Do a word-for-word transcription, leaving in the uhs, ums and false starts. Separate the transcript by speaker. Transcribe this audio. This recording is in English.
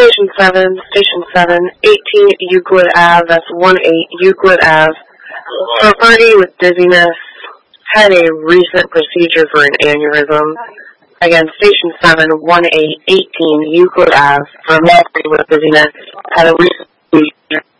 Speaker 1: Station seven, Station seven, eighteen Euclid Ave, that's one eight Euclid Ave. For a party with dizziness, had a recent procedure for an aneurysm. Again, Station seven, one eight eighteen Euclid Ave, for a party with dizziness, had a recent procedure